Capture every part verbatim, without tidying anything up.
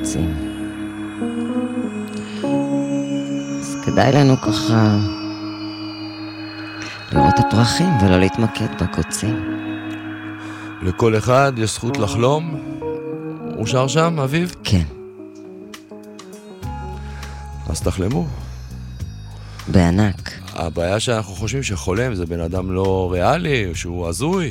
בקוצים. אז כדאי לנו ככה לראות את הפרחים ולא להתמקד בקוצים. לכל אחד יש זכות לחלום. הוא שר שם, אביב? כן. אז תחלמו. בענק. הבעיה שאנחנו חושבים שחולם זה בן אדם לא ריאלי, שהוא הזוי.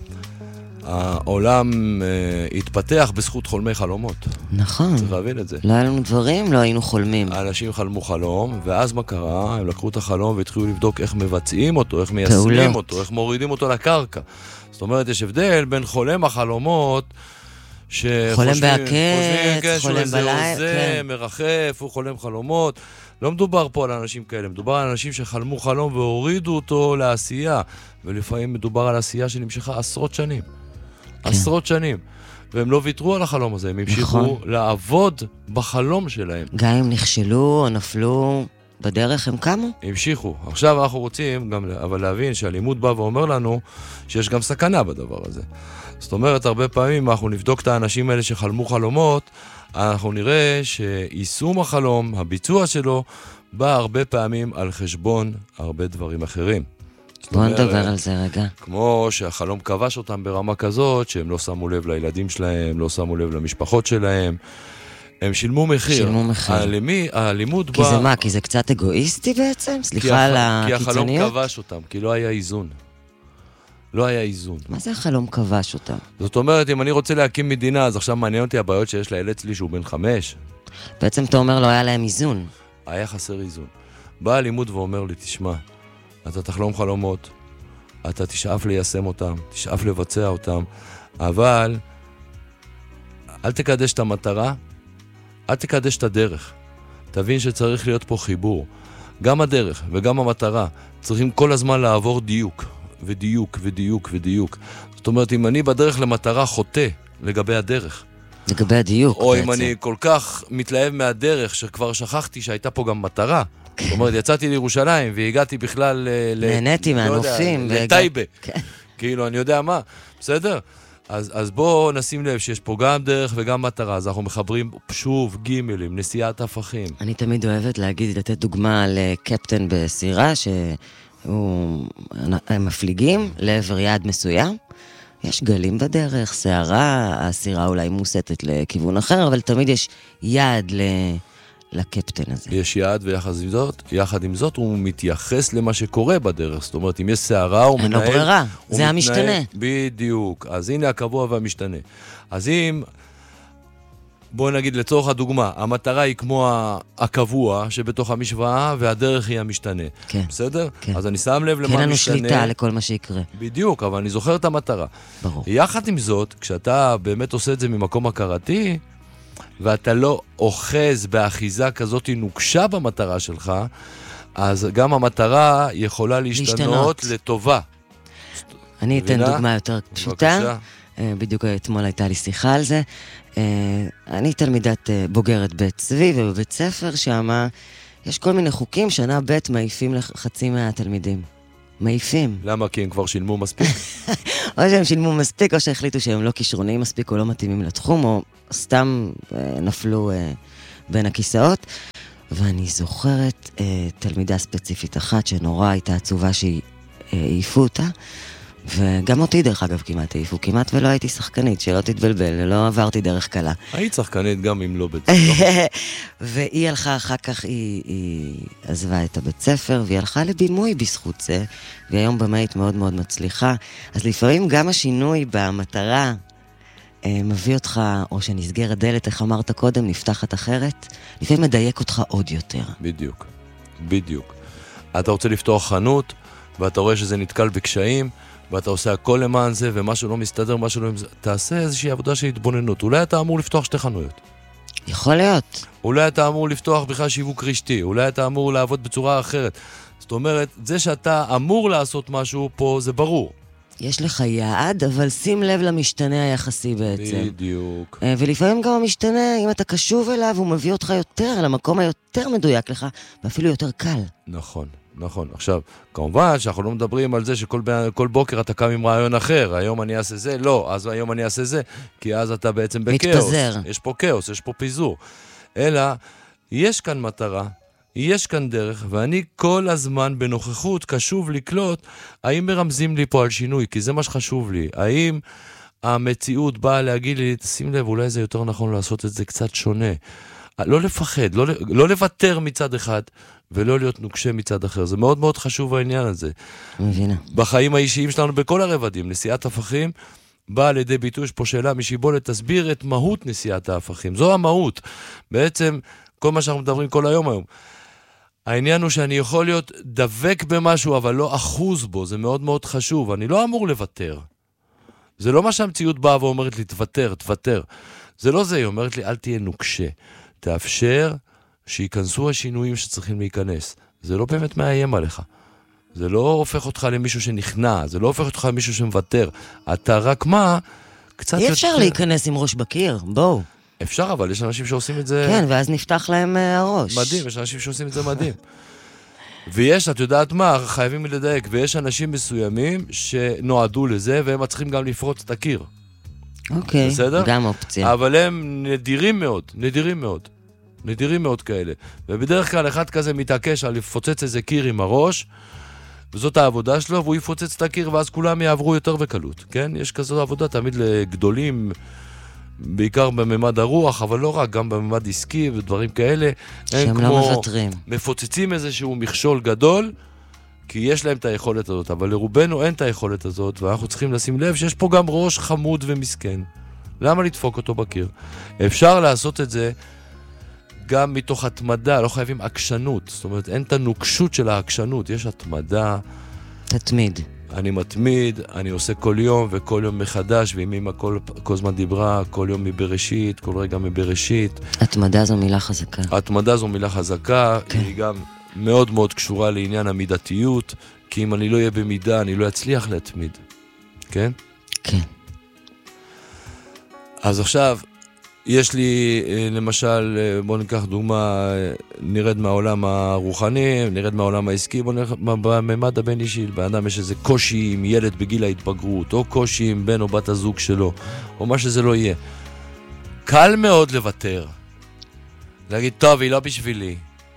העולם אה, התפתח בזכות חולמי חלומות. נכון. צריך להבין את זה. לא היה לנו דברים, לא היינו חולמים. האנשים חלמו חלום, ואז מה קרה? הם לקחו את החלום והתחילו לבדוק איך מבצעים אותו, איך מיישמים פעולות. אותו, איך מורידים אותו לקרקע. זאת אומרת, יש הבדל בין חולם החלומות, חולם בהקץ, חולם בלילה, זה, כן. מרחף, הוא חולם חלומות. לא מדובר פה על אנשים כאלה, מדובר על אנשים שחלמו חלום והורידו אותו לעשייה, ולפעמים מדובר על עשייה שנמשכה עשרות שנים. כן. עשרות שנים. והם לא ויתרו על החלום הזה, הם המשיכו נכון. לעבוד בחלום שלהם. גם אם נכשלו או נפלו בדרך, הם קמו? המשיכו. עכשיו אנחנו רוצים גם אבל להבין שהלימוד בא ואומר לנו שיש גם סכנה בדבר הזה. זאת אומרת, הרבה פעמים אנחנו נבדוק את האנשים האלה שחלמו חלומות, אנחנו נראה שיישום החלום, הביצוע שלו, בא הרבה פעמים על חשבון הרבה דברים אחרים. בוא נדבר על זה רגע. כמו שהחלום כבש אותם ברמה כזאת, שהם לא שמו לב לילדים שלהם, לא שמו לב למשפחות שלהם, הם שילמו מחיר. שילמו מחיר. הלימי, הלימוד כי בא... זה מה? כי זה קצת אגואיסטי בעצם? סליחה על הקיצוניות? כי החלום כבש אותם, כי לא היה איזון. לא היה איזון. מה זה החלום כבש אותם? זאת אומרת, אם אני רוצה להקים מדינה, אז עכשיו מעניין אותי הבעיות שיש לילד שלי שהוא בן חמש. בעצם אתה אומר לא היה להם איזון. היה חסר איזון. בא הלימוד ואומר לי, תשמע, אתה תחלום חלומות, אתה תשאף ליישם אותם, תשאף לבצע אותם, אבל אל תקדש את המטרה, אל תקדש את הדרך. תבין שצריך להיות פה חיבור. גם הדרך וגם המטרה צריכים כל הזמן לעבור דיוק, ודיוק ודיוק ודיוק. זאת אומרת, אם אני בדרך למטרה חוטא לגבי הדרך, לגבי הדיוק או בעצם. אם אני כל כך מתלהב מהדרך שכבר שכחתי שהייתה פה גם מטרה, זאת אומרת, יצאתי לירושלים והגעתי בכלל נהניתי מהנופים לטייבה. כאילו, אני יודע מה. בסדר? אז, אז בואו נשים לב שיש פה גם דרך וגם מטרה, אז אנחנו מחברים שוב גימלים, נסיעת הפכים. אני תמיד אוהבת להגיד, לתת דוגמה לקפטן בסירה, שהוא מפליגים לעבר יעד מסוים, יש גלים בדרך, שערה, הסירה אולי מוסתת לכיוון אחר, אבל תמיד יש יעד ל... לקפטן הזה. יש יעד ויחד עם זאת, יחד עם זאת הוא מתייחס למה שקורה בדרך. זאת אומרת, אם יש שערה, הוא אין מנהל... לו ברירה, זה מתנהל, המשתנה. בדיוק. אז הנה הקבוע והמשתנה. אז אם, בואו נגיד לצורך הדוגמה, המטרה היא כמו הקבוע שבתוך המשוואה, והדרך היא המשתנה. כן. בסדר? כן. אז אני שם לב למה משתנה. כן, לנו משתנה. שליטה לכל מה שיקרה. בדיוק, אבל אני זוכר את המטרה. ברור. יחד עם זאת, כשאתה באמת עושה את זה ממקום הכרתי, ואתה לא אוחז באחיזה כזאת נוקשה במטרה שלך, אז גם המטרה יכולה להשתנות לטובה. אני אתן דוגמה יותר פשוטה. בדיוק אתמול הייתה לי שיחה על זה. אני תלמידת בוגרת בית צבי, ובבית ספר שמה יש כל מיני חוקים, שנה ב' מעיפים לחצי מהתלמידים. מעיפים. למה? כי הם כבר שילמו מספיק? או שהם שילמו מספיק, או שהחליטו שהם לא כישרוניים מספיק, או לא מתאימים לתחום, או סתם אה, נפלו אה, בין הכיסאות. ואני זוכרת אה, תלמידה ספציפית אחת, שנורא הייתה עצובה שהעיפו אותה, וגם אותי דרך אגב כמעט העיפו, כמעט ולא הייתי שחקנית, שלא תתבלבל, לא עברתי דרך קלה. היית שחקנית גם אם לא בית ספר. והיא הלכה אחר כך, היא, היא עזבה את הבית ספר, והיא הלכה לבימוי בזכות זה, והיא היום במאית מאוד מאוד מצליחה. אז לפעמים גם השינוי במטרה אה, מביא אותך, או שנסגר הדלת, איך אמרת קודם, נפתחת אחרת, לפעמים מדייק אותך עוד יותר. בדיוק, בדיוק. אתה רוצה לפתוח חנות, ואתה רואה שזה נתקל בקשיים, ואתה עושה הכל למען זה, ומשהו לא מסתדר, משהו לא... תעשה איזושהי עבודה של התבוננות. אולי אתה אמור לפתוח שתי חנויות. יכול להיות. אולי אתה אמור לפתוח בכלל שיווק רשתי. אולי אתה אמור לעבוד בצורה אחרת. זאת אומרת, זה שאתה אמור לעשות משהו פה, זה ברור. יש לך יעד, אבל שים לב למשתנה היחסי בעצם. בדיוק. ולפעמים גם המשתנה, אם אתה קשוב אליו, הוא מביא אותך יותר למקום היותר מדויק לך, ואפילו יותר קל. נכון. נכון. עכשיו, כמובן שאנחנו לא מדברים על זה שכל כל בוקר אתה קם עם רעיון אחר, היום אני אעשה זה, לא, אז היום אני אעשה זה, כי אז אתה בעצם בקאוס. מתפזר. יש פה קאוס, יש פה פיזור. אלא, יש כאן מטרה, יש כאן דרך, ואני כל הזמן בנוכחות קשוב לקלוט, האם מרמזים לי פה על שינוי, כי זה מה שחשוב לי. האם המציאות באה להגיד לי, שים לב, אולי זה יותר נכון לעשות את זה קצת שונה. לא לפחד, לא, לא לוותר מצד אחד, ולא להיות נוקשה מצד אחר. זה מאוד מאוד חשוב העניין הזה. מבינה. בחיים האישיים שלנו, בכל הרבדים, נשיאת הפכים, באה על ידי ביטוי, יש פה שאלה משיבולת, תסביר את מהות נשיאת ההפכים. זו המהות. בעצם, כל מה שאנחנו מדברים כל היום היום. העניין הוא שאני יכול להיות דבק במשהו, אבל לא אחוז בו. זה מאוד מאוד חשוב. אני לא אמור לוותר. זה לא מה שהמציאות באה ואומרת לי, תוותר, תוותר. זה לא זה, היא אומרת לי, אל תהיה נוקשה. תאפשר שיכנסו השינויים שצריכים להיכנס. זה לא באמת מאיים עליך. זה לא הופך אותך למישהו שנכנע, זה לא הופך אותך למישהו שמוותר. אתה רק מה, קצת... אי אפשר יותר... להיכנס עם ראש בקיר, בואו. אפשר, אבל יש אנשים שעושים את זה... כן, ואז נפתח להם הראש. מדהים, יש אנשים שעושים את זה מדהים. ויש, את יודעת מה, חייבים לדייק, ויש אנשים מסוימים שנועדו לזה, והם צריכים גם לפרוץ את הקיר. אוקיי, בסדר? גם אופציה. אבל הם נדירים מאוד, נדירים מאוד. נדירים מאוד כאלה. ובדרך כלל אחד כזה מתעקש על לפוצץ איזה קיר עם הראש, וזאת העבודה שלו, והוא יפוצץ את הקיר, ואז כולם יעברו יותר בקלות. כן? יש כזאת עבודה תמיד לגדולים, בעיקר בממד הרוח, אבל לא רק, גם בממד עסקי ודברים כאלה. שהם לא מבטרים. מפוצצים איזשהו מכשול גדול, כי יש להם את היכולת הזאת, אבל לרובנו אין את היכולת הזאת, ואנחנו צריכים לשים לב שיש פה גם ראש חמוד ומסכן. למה לדפוק אותו בקיר? אפשר לעשות את זה גם מתוך התמדה, לא חייבים עקשנות. זאת אומרת, אין את הנוקשות של העקשנות, יש התמדה. תתמיד. אני מתמיד, אני עושה כל יום וכל יום מחדש, ואם אמא כל, כל זמן דיברה, כל יום מבראשית, כל רגע מבראשית. התמדה זו מילה חזקה. התמדה זו מילה חזקה, כן. היא גם מאוד מאוד קשורה לעניין המידתיות, כי אם אני לא אהיה במידה, אני לא אצליח להתמיד. כן? כן. אז עכשיו, יש לי, למשל, בוא ניקח דוגמה, נרד מהעולם הרוחני, נרד מהעולם העסקי, בוא נרד בממד הבין אישי, באדם יש איזה קושי עם ילד בגיל ההתבגרות, או קושי עם בן או בת הזוג שלו, או מה שזה לא יהיה. קל מאוד לוותר. להגיד, טוב, היא לא בשבילי.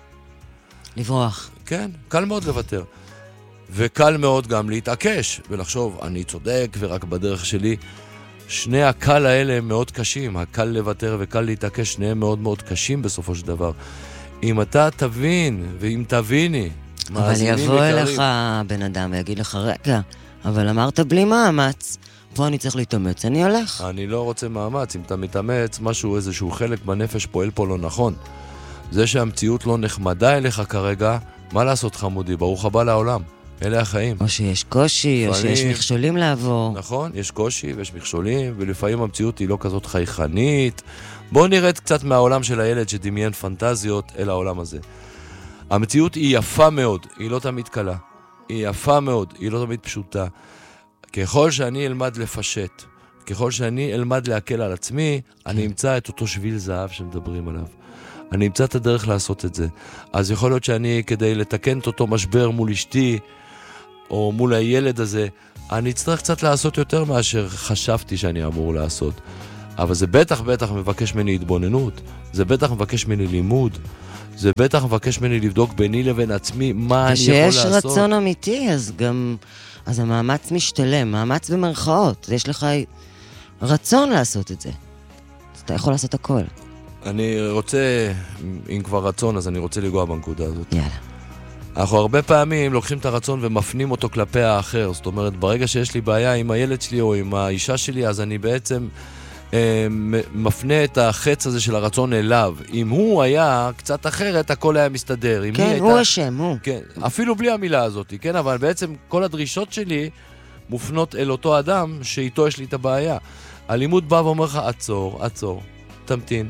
לברוח. כן, קל מאוד לוותר. וקל מאוד גם להתעקש, ולחשוב, אני צודק ורק בדרך שלי. שני הקל האלה הם מאוד קשים, הקל לוותר וקל להתעקש, שניהם מאוד מאוד קשים בסופו של דבר. אם אתה תבין, ואם תביני, אבל יבוא אליך בן אדם ויגיד לך, רגע, אבל אמרת בלי מאמץ, פה אני צריך להתאמץ, אני הולך. אני לא רוצה מאמץ, אם אתה מתאמץ, משהו, איזשהו חלק בנפש פועל פה לא נכון. זה שהמציאות לא נחמדה אליך כרגע, מה לעשות חמודי? ברוך הבא לעולם. אלה החיים. או שיש קושי, או שיש מכשולים לעבור. נכון, יש קושי ויש מכשולים, ולפעמים המציאות היא לא כזאת חייכנית. בואו נרד קצת מהעולם של הילד שדמיין פנטזיות אל העולם הזה. המציאות היא יפה מאוד, היא לא תמיד קלה. היא יפה מאוד, היא לא תמיד פשוטה. ככל שאני אלמד לפשט, ככל שאני אלמד להקל על עצמי, אני אמצא את אותו שביל זהב שמדברים עליו. אני אמצא את הדרך לעשות את זה. אז יכול להיות שאני, כדי לתקן את אותו משבר מול אשתי, או מול הילד הזה, אני אצטרך קצת לעשות יותר מאשר חשבתי שאני אמור לעשות. אבל זה בטח בטח מבקש ממני התבוננות, זה בטח מבקש ממני לימוד, זה בטח מבקש ממני לבדוק ביני לבין עצמי מה אני יכול לעשות. ושיש רצון אמיתי, אז גם, אז המאמץ משתלם, מאמץ במרכאות, יש לך רצון לעשות את זה. אז אתה יכול לעשות הכל. אני רוצה, אם כבר רצון, אז אני רוצה לגוע בנקודה הזאת. יאללה. אנחנו הרבה פעמים לוקחים את הרצון ומפנים אותו כלפי האחר. זאת אומרת, ברגע שיש לי בעיה עם הילד שלי או עם האישה שלי, אז אני בעצם אה, מפנה את החץ הזה של הרצון אליו. אם הוא היה קצת אחרת, הכל היה מסתדר. כן, הוא הייתה... השם, הוא. כן, אפילו בלי המילה הזאת, כן? אבל בעצם כל הדרישות שלי מופנות אל אותו אדם שאיתו יש לי את הבעיה. הלימוד בא ואומר לך, עצור, עצור, תמתין.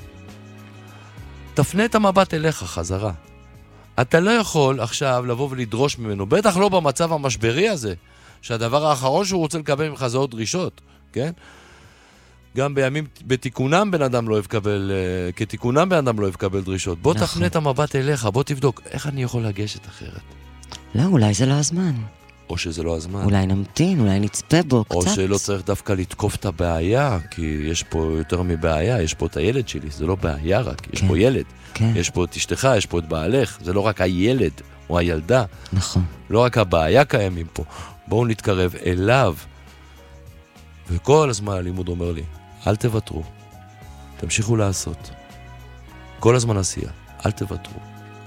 תפנה את המבט אליך חזרה. אתה לא יכול עכשיו לבוא ולדרוש ממנו, בטח לא במצב המשברי הזה, שהדבר האחרון שהוא רוצה לקבל ממך זה עוד דרישות, כן? גם בימים, בתיקונם בן אדם לא אוהב קבל, כתיקונם בן אדם לא אוהב קבל דרישות. בוא נכון. תפנה את המבט אליך, בוא תבדוק, איך אני יכול לגשת אחרת? לא, אולי זה לא הזמן. או שזה לא הזמן. אולי נמתין, אולי נצפה בו או קצת. או שלא צריך דווקא לתקוף את הבעיה, כי יש פה יותר מבעיה, יש פה את הילד שלי, זה לא בעיה רק, יש כן. פה ילד. כן. יש פה את אשתך, יש פה את בעלך, זה לא רק הילד או הילדה. נכון. לא רק הבעיה קיימים פה. בואו נתקרב אליו. וכל הזמן הלימוד אומר לי, אל תוותרו, תמשיכו לעשות. כל הזמן עשייה, אל תוותרו.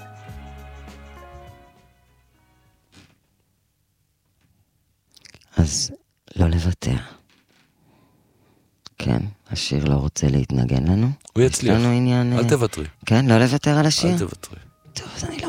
אז לא לוותר. כן, השיר לא רוצה להתנגן לנו. הוא יצליח. יש לנו עניין... אל תוותרי. כן, לא לוותר על השיר? אל תוותרי. טוב, אז אני